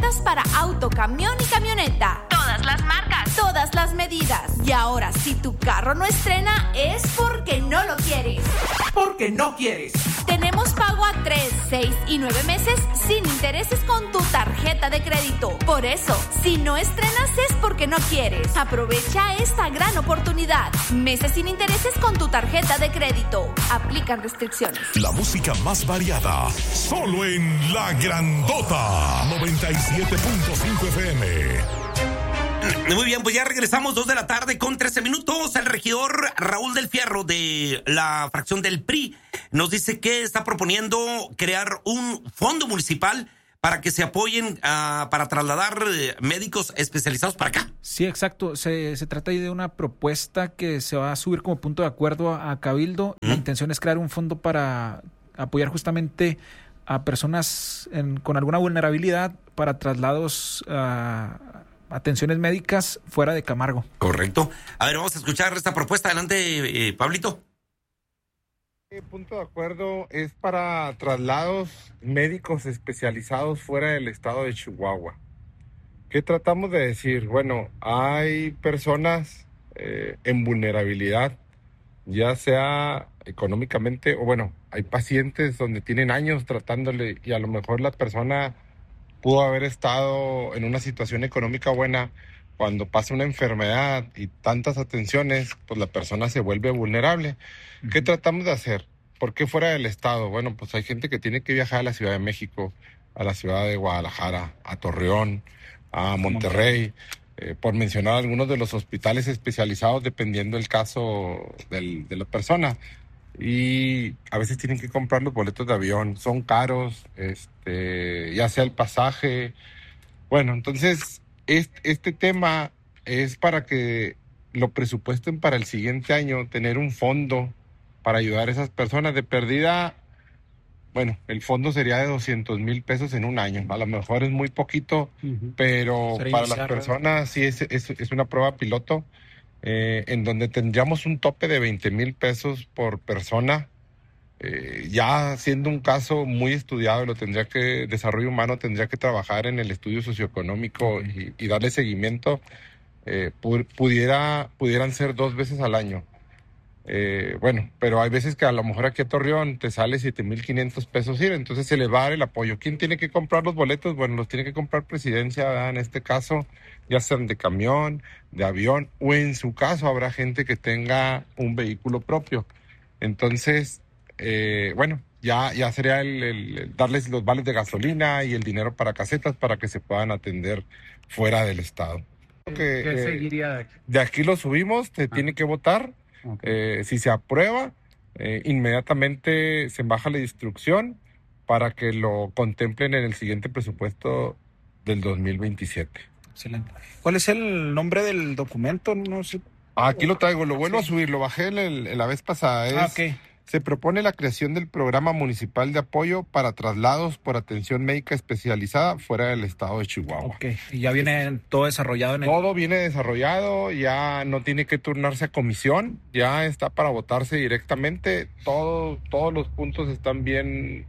llantas para auto, camión y camioneta. Todas las marcas, todas las medidas. Y ahora, si tu carro no estrena, es porque no lo quieres. Porque no quieres. Tenemos pago a 3, 6 y 9 meses sin intereses con tu tarjeta de crédito. Por eso, si no estrenas es porque no quieres. Aprovecha esta gran oportunidad. Meses sin intereses con tu tarjeta de crédito. Aplican restricciones. La música más variada, solo en La Grandota 97.5 FM. Muy bien, pues ya regresamos, 2 de la tarde con 13 minutos. El regidor Raúl del Fierro de la fracción del PRI nos dice que está proponiendo crear un fondo municipal para que se apoyen para trasladar médicos especializados para acá. Sí, exacto. Se trata de una propuesta que se va a subir como punto de acuerdo a Cabildo. La intención es crear un fondo para apoyar justamente a personas con alguna vulnerabilidad para traslados atenciones médicas fuera de Camargo. Correcto. A ver, vamos a escuchar esta propuesta. Adelante, Pablito. El punto de acuerdo es para traslados médicos especializados fuera del estado de Chihuahua. ¿Qué tratamos de decir? Bueno, hay personas en vulnerabilidad, ya sea económicamente, o bueno, hay pacientes donde tienen años tratándole y a lo mejor la persona pudo haber estado en una situación económica buena. Cuando pasa una enfermedad y tantas atenciones, pues la persona se vuelve vulnerable. ¿Qué tratamos de hacer? ¿Por qué fuera del estado? Bueno, pues hay gente que tiene que viajar a la Ciudad de México, a la ciudad de Guadalajara, a Torreón, a Monterrey, por mencionar algunos de los hospitales especializados dependiendo del caso de la persona. Y a veces tienen que comprar los boletos de avión, son caros, ya sea el pasaje. Bueno, entonces este tema es para que lo presupuesten para el siguiente año, tener un fondo para ayudar a esas personas. De perdida, bueno, el fondo sería de 200,000 pesos en un año. A lo mejor es muy poquito, pero para las personas sí es una prueba piloto. En donde tendríamos un tope de 20,000 pesos por persona, ya siendo un caso muy estudiado, Desarrollo Humano tendría que trabajar en el estudio socioeconómico y darle seguimiento, pudieran ser 2 veces al año. Bueno, pero hay veces que a lo mejor aquí a Torreón te sale 7,500 pesos ir, entonces se le va a dar el apoyo. ¿Quién tiene que comprar los boletos? Bueno, los tiene que comprar Presidencia, ¿verdad? En este caso, ya sean de camión, de avión, o en su caso habrá gente que tenga un vehículo propio. Entonces, bueno, ya sería el darles los vales de gasolina y el dinero para casetas para que se puedan atender fuera del estado. ¿Qué seguiría? De aquí lo subimos, se tiene que votar. Okay. Si se aprueba, inmediatamente se baja la instrucción para que lo contemplen en el siguiente presupuesto del 2027. Excelente. ¿Cuál es el nombre del documento? No sé. Aquí lo traigo, lo vuelvo a subir, lo bajé la vez pasada. Okay. Se propone la creación del Programa Municipal de Apoyo para Traslados por Atención Médica Especializada fuera del estado de Chihuahua. Okay. Y ya viene todo desarrollado Todo viene desarrollado, ya no tiene que turnarse a comisión, ya está para votarse directamente. Todos los puntos están bien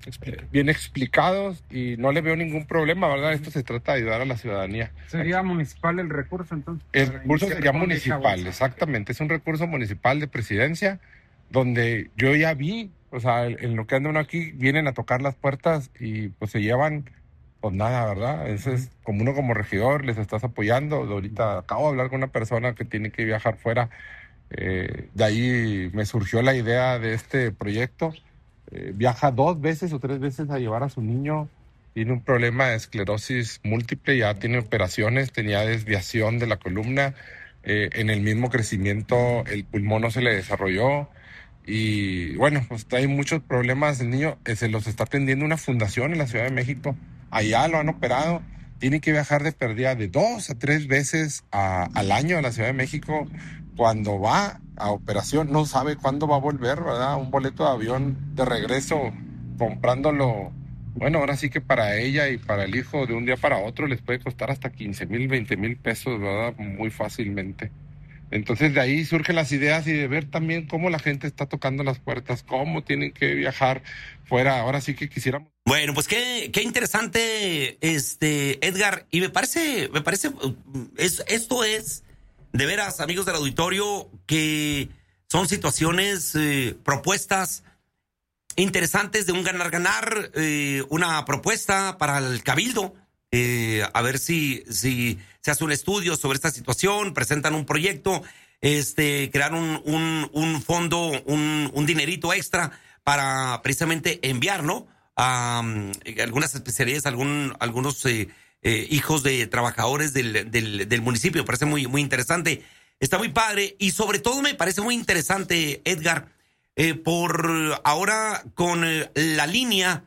explicados y no le veo ningún problema, ¿verdad? Esto se trata de ayudar a la ciudadanía. ¿Sería municipal el recurso entonces? El recurso sería municipal, exactamente. Es un recurso municipal de Presidencia, donde yo ya vi, o sea, en lo que anda uno aquí, vienen a tocar las puertas y pues se llevan, pues nada, ¿verdad? Eso es como uno como regidor, les estás apoyando. Ahorita acabo de hablar con una persona que tiene que viajar fuera, de ahí me surgió la idea de este proyecto. Viaja 2 veces o 3 veces a llevar a su niño, tiene un problema de esclerosis múltiple, ya tiene operaciones, tenía desviación de la columna, en el mismo crecimiento el pulmón no se le desarrolló. Y bueno, pues hay muchos problemas. El niño se los está atendiendo una fundación en la Ciudad de México. Allá lo han operado. Tiene que viajar de pérdida de 2 a 3 veces al año a la Ciudad de México. Cuando va a operación no sabe cuándo va a volver, ¿verdad? Un boleto de avión de regreso, comprándolo, bueno, ahora sí que para ella y para el hijo de un día para otro les puede costar hasta 15,000, 20,000 pesos, ¿verdad? Muy fácilmente. Entonces de ahí surgen las ideas y de ver también cómo la gente está tocando las puertas, cómo tienen que viajar fuera. Ahora sí que quisiéramos. Bueno, pues qué interesante, Edgar, y me parece, esto es, de veras, amigos del auditorio, que son situaciones, propuestas interesantes de un ganar-ganar, una propuesta para el Cabildo, a ver si se hace un estudio sobre esta situación, presentan un proyecto, crear un fondo, un dinerito extra para precisamente enviar, ¿no?, a algunas especialidades, algunos hijos de trabajadores del municipio. Me parece muy, muy interesante. Está muy padre y sobre todo me parece muy interesante, Edgar, por ahora con la línea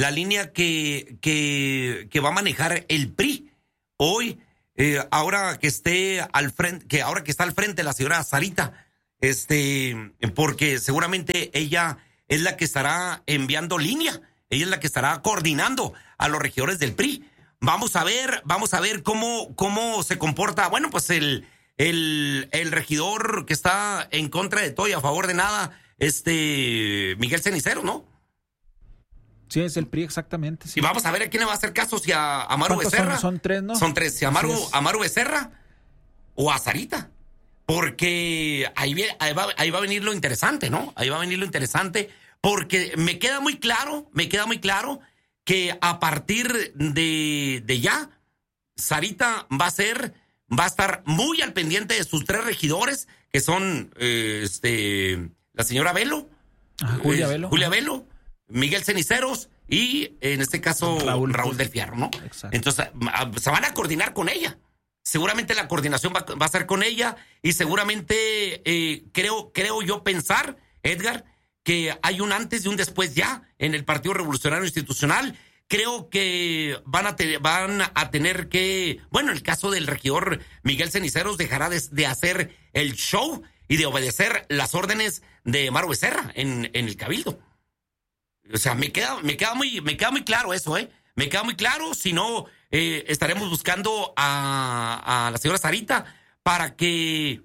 que va a manejar el PRI. Hoy, ahora que está al frente la señora Sarita, porque seguramente ella es la que estará enviando línea. Ella es la que estará coordinando a los regidores del PRI. Vamos a ver cómo se comporta. Bueno, pues el regidor que está en contra de todo y a favor de nada, Miguel Ceniceros, ¿no? Sí, es el PRI, exactamente. Sí. Y vamos a ver a quién le va a hacer caso, si a Amaru Becerra. Son tres, ¿no? Son tres, si a Amaru Becerra o a Sarita. Porque ahí va a venir lo interesante, ¿no? Ahí va a venir lo interesante. Porque me queda muy claro que a partir de ya, Sarita va a estar muy al pendiente de sus tres regidores, que son la señora Velo, Julia Velo, Miguel Ceniceros y en este caso Raúl del Fierro, ¿no? Exacto. Entonces se van a coordinar con ella. Seguramente la coordinación va a ser con ella y seguramente creo yo pensar, Edgar, que hay un antes y un después ya en el Partido Revolucionario Institucional. Creo que van a tener que, bueno, el caso del regidor Miguel Ceniceros dejará de hacer el show y de obedecer las órdenes de Amaru Becerra en el Cabildo. O sea, me queda muy claro eso, Me queda muy claro, si no, estaremos buscando a la señora Sarita para que...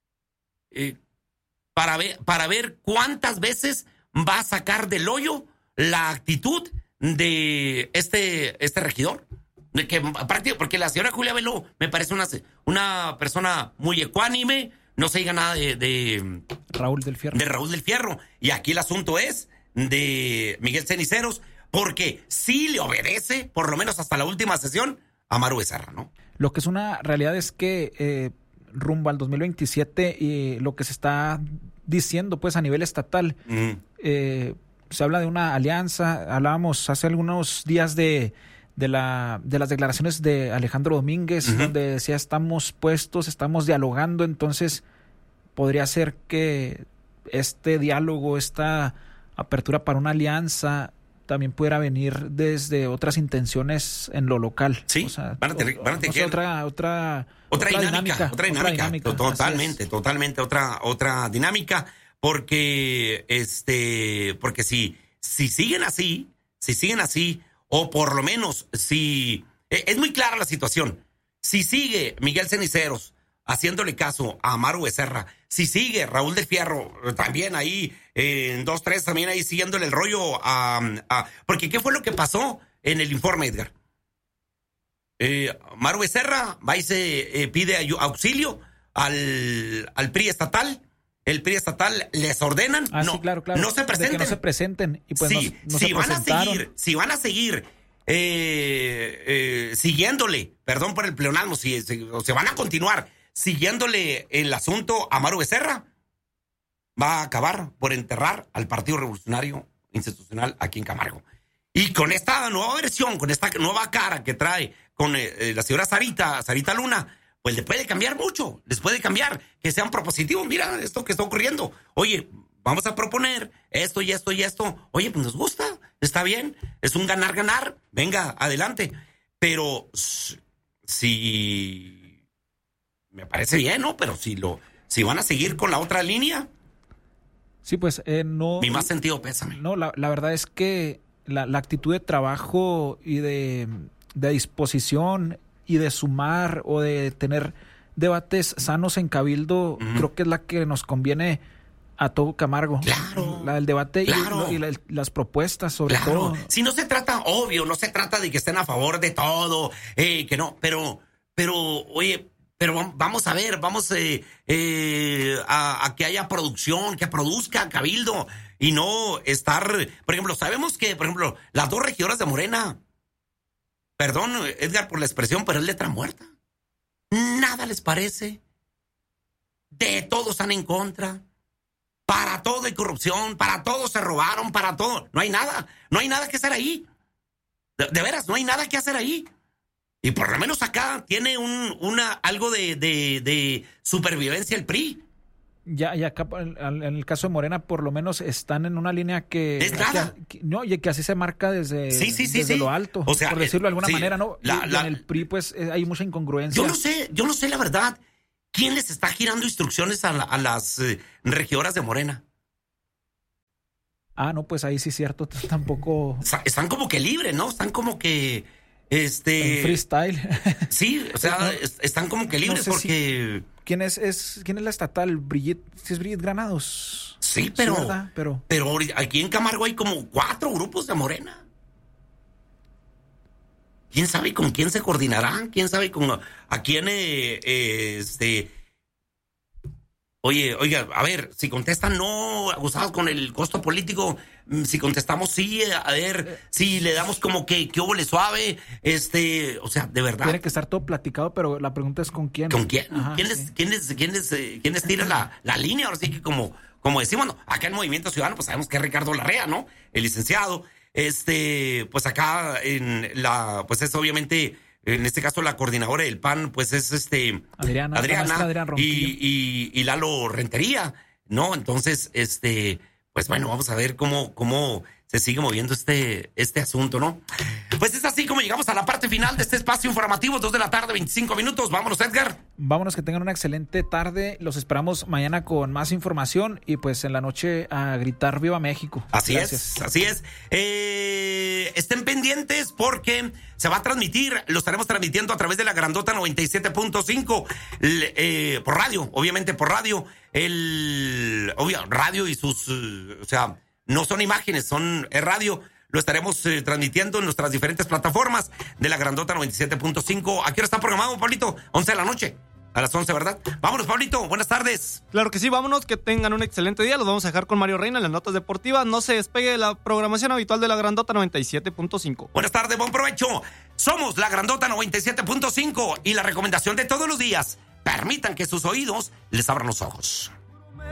Para ver cuántas veces va a sacar del hoyo la actitud de este regidor. Porque la señora Julia Velo me parece una persona muy ecuánime, no se diga nada de Raúl del Fierro. De Raúl del Fierro. Y aquí el asunto es de Miguel Ceniceros, porque sí le obedece, por lo menos hasta la última sesión, a Amaru Becerra, ¿no? Lo que es una realidad es que rumbo al 2027 y lo que se está diciendo pues a nivel estatal, se habla de una alianza. Hablábamos hace algunos días de las declaraciones de Alejandro Domínguez, donde decía estamos puestos, estamos dialogando. Entonces podría ser que este diálogo, esta apertura para una alianza también pudiera venir desde otras intenciones en lo local. Sí, o sea, van a tener otra dinámica. Totalmente otra dinámica, porque si siguen así, o por lo menos si es muy clara la situación. Si sigue Miguel Ceniceros haciéndole caso a Amaru Becerra, si sigue Raúl del Fierro también ahí en 2-3 también ahí siguiéndole el rollo porque ¿qué fue lo que pasó en el informe, Edgar? Amaru Becerra va y se pide auxilio al PRI estatal. El PRI estatal les ordenan sí, claro. no se presenten. Que no se presenten y pues si van a seguir siguiéndole, perdón por el pleonasmo, si se van a continuar siguiéndole el asunto a Amaru Becerra, va a acabar por enterrar al Partido Revolucionario Institucional aquí en Camargo. Y con esta nueva versión, con esta nueva cara que trae con la señora Sarita Luna, pues le puede cambiar mucho, les puede cambiar, que sean propositivos. Mira esto que está ocurriendo. Oye, vamos a proponer esto y esto y esto. Oye, pues nos gusta, está bien, es un ganar-ganar, venga, adelante. Pero si me parece bien, ¿no? Pero si van a seguir con la otra línea. Sí, pues no. Mi más sentido pésame. No, la verdad es que la actitud de trabajo y de disposición y de sumar o de tener debates sanos en Cabildo, creo que es la que nos conviene a todo Camargo. Claro. La del debate Claro. y las propuestas, sobre Claro. todo. Si no se trata, obvio, no se trata de que estén a favor de todo, que no, pero, oye, pero vamos a ver, vamos a que haya producción, que produzca Cabildo y no estar, por ejemplo, sabemos que, por ejemplo, las 2 regidoras de Morena, perdón, Edgar, por la expresión, pero es letra muerta. Nada les parece. De todos están en contra. Para todo hay corrupción, para todo se robaron, para todo. No hay nada que hacer ahí. De veras, no hay nada que hacer ahí. Y por lo menos acá tiene algo de supervivencia el PRI. Ya, y acá en el caso de Morena, por lo menos están en una línea que... Es nada. Que así se marca desde lo alto, o sea, por decirlo de alguna sí, manera, ¿no? Y en el PRI, pues, hay mucha incongruencia. Yo no sé la verdad. ¿Quién les está girando instrucciones a las regidoras de Morena? No, pues ahí sí es cierto, tampoco... Están como que libres, ¿no? Están como que... En freestyle. Sí, o sea, están como que libres no sé porque... ¿Quién es la estatal? Brigitte, ¿sí es Brigitte Granados? Sí, pero... Sí, ¿verdad? Pero aquí en Camargo hay como 4 grupos de Morena. ¿Quién sabe con quién se coordinarán? ¿Quién sabe a quién Oiga, a ver, si contestan no, abusados con el costo político, si contestamos sí, a ver, si le damos como que óvole suave, o sea, de verdad. Tiene que estar todo platicado, pero la pregunta es ¿con quién? ¿Con quién? Ajá, ¿Quién les tira la línea? Ahora sí que como decimos, bueno, acá en Movimiento Ciudadano, pues sabemos que es Ricardo Larrea, ¿no? El licenciado. Pues acá pues es obviamente, en este caso la coordinadora del PAN, pues es Adriana y Lalo Rentería, ¿no? Entonces, pues bueno, vamos a ver cómo se sigue moviendo este asunto, ¿no? Pues es así como llegamos a la parte final de este espacio informativo, 2 de la tarde, 25 minutos. Vámonos, Edgar. Vámonos, que tengan una excelente tarde. Los esperamos mañana con más información y pues en la noche a gritar ¡Viva México! Así Gracias. es. Estén pendientes porque se va a transmitir, lo estaremos transmitiendo a través de la Grandota 97.5 por radio, obviamente por radio. Radio y sus, o sea, no son imágenes, es radio. Lo estaremos transmitiendo en nuestras diferentes plataformas de la Grandota 97.5. ¿A qué hora está programado, Pablito? 11 de la noche. A las 11, ¿verdad? Vámonos, Pablito. Buenas tardes. Claro que sí, vámonos. Que tengan un excelente día. Los vamos a dejar con Mario Reina en las notas deportivas. No se despegue de la programación habitual de la Grandota 97.5. Buenas tardes, buen provecho. Somos la Grandota 97.5 y la recomendación de todos los días. Permitan que sus oídos les abran los ojos.